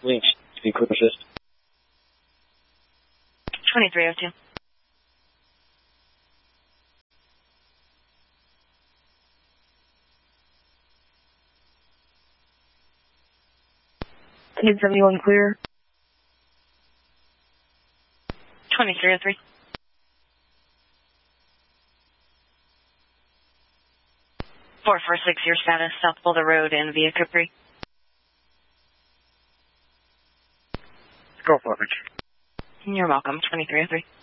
Lynch, to be quick assist. 2302. Kid 71 clear. 2303. Four four six, your status, South Boulder Road in Via Capri. Go for it. You're welcome, 2303.